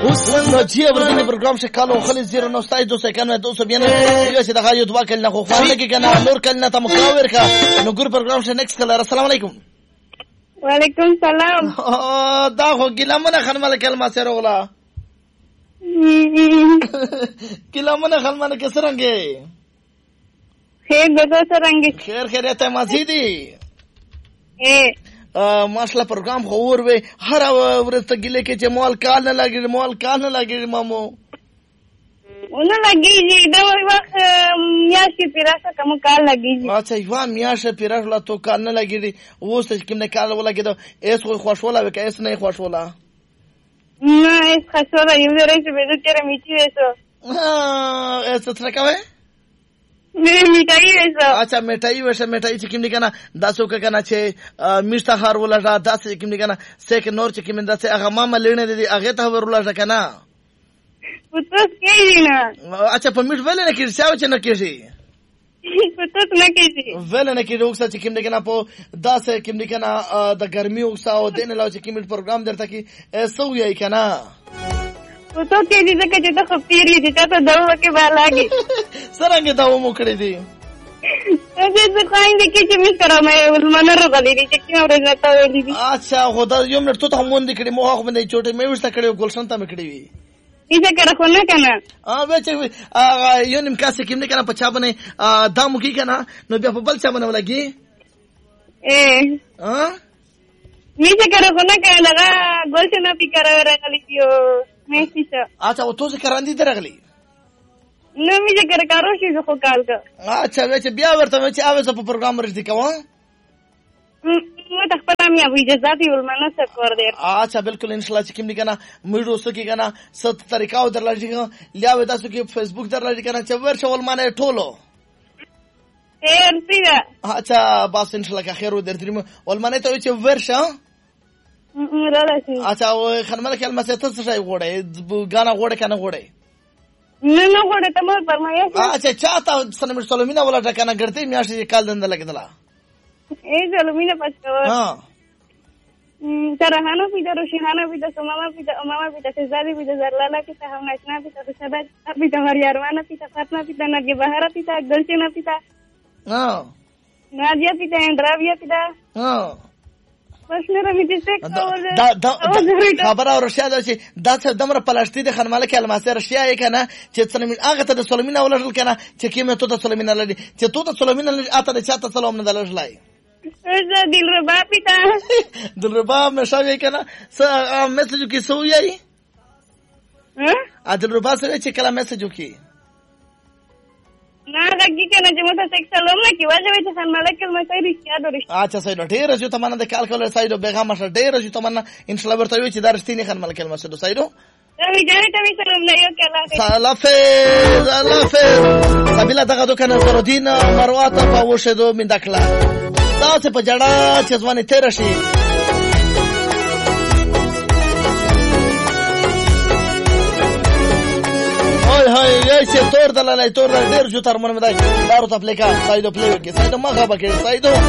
No dia berdini program shekalo khali 099291 چې دغه یو دوا کله خو خاله کې کنه نور کله ته مکاور کا نو ګور program شه next کله السلام علیکم وعلیکم سلام دا خو ګلامنه خنمله کلمه سره وغلا ګلامنه خنمله کې سرنګي خیر دغه سرنګي خیر خیرته مزيدي ماشاءالله پروګرام خو ور وي هر ورته ګلې کې چې مول کال نه لګي مامو ونه لګيږي دا وخت میاشتې پیراسه کوم کال لګيږي اچھا یو میاشتې پیراش لا تو کال نه لګي اوس چې کوم نه کال ولګي ایس خو خوشوله وکه ایس نه خوشوله نه ایس خوشوله یو درې چې به تر میچي وسو ایس څه کوي میټای وسو اچھا میټای چې کوم نه کنه داسو کنه چې میشته هر ولا داسې کوم نه کنه سیک نور چې کوم داسې هغه ماما لینه دي هغه ته ورول کنه پوتوس کېږي نه اچھا په میټ ول نه کېږي چې نه کېږي پوتوس نه کېږي ول نه کېږي اوس چې کوم نه کنه په داسې کوم نه کنه د ګرمي اوس او دین لا چې کوم پروګرام درته کې سو یې کنه پوتوس کېږي چې ته خو پیری چې ته دوا کې بالاږي سرنګ دا مو کړی دی زه خاين دي چې مې سره مې ولمنه راغلي دي چې کوم ورځ راته ویلي دي اچھا خدا یو منټ ته هم وندې کړی مو هغه باندې چوټه مې وسته کړی ګلشن ته مې کړی وی ایسه کړه خو نه کنه بچي یو نیم کاسه کې نه کنه په چا باندې دامو کې کنه نو بیا په بل چا باندې ولګي مې څه کړه خو نه کنه دا ګلشن په کار راغلي یو مې څه اچھا او ته کراندي درغلی نو مې څه کړه کارو شي خو کال کا اچھا بیا ورته چې اوس په پروګرام ورځي کوم مو ته خپل مې ابو اجازه دی ولمنه څه کور دی اچھا بالکل ان شاء الله چې کوم دي کنه مېډو سکی کنه ست طریقو درلږي لیاوي تاسو کې فیسبوک درلږي کنه چې ورشه ولمنه ټولو خیر پیدا اچھا بس ان شاء الله که خیر ودرتریم ولمنه ته چې ورشه راشي اچھا خنمله کلمه څه څه شي غوړې غانا غوړې کنه غوړې نه غوړې ته مې فرمایې اچھا چاته سنمر سلمینا ولا ټکنه ګرځي میاشتې کال دند لګیدلا سلمینا پښتو ترهانو پیدا روشنانو پیدا سماما پیدا سزادی پیدا زرلالا پیدا همناشنا پیدا سبد پیدا هریاروانا پیدا فاطمه پیدا نگی بهارا پیدا گلچنا پیدا نادیا پیدا اندراویا پیدا خبره ورشیا ده چې دا څه دمر پلاستیک د خنماله کې الماسه رشیا یې کنه چې سلمین هغه ته د سلمین ولرل کنه چې کیمه ته د سلمین لري چې ته د سلمین لري اته د چاته سلام نه دلشلای دلربا پیتا دلربا مشاوي کنه میسج کې سو یې دلربا سره چې کله میسج وکي نه راګی کنه چې مو ته سلام نه کی واجب چې خنماله کې مې صحیح رښتیا درښت اچھا صحیح ډېر چې تمنه د کال کول صحیح به غما ډېر چې تمنه ان شاء الله ورته وي چې درښتینی خنماله کې مې صحیح وی جاره ته سلام نه یو کله سلافه قبيله دغه دوکانه زرودین مروات په وشدو من دکلا تاسو په جړه چې ځواني تیر شي هاي یې تور دلای تور ډېر جو تر مونږ مدای دارو ته پلیکا سایدو پلیو کې سایدو ما غبا کې سایدو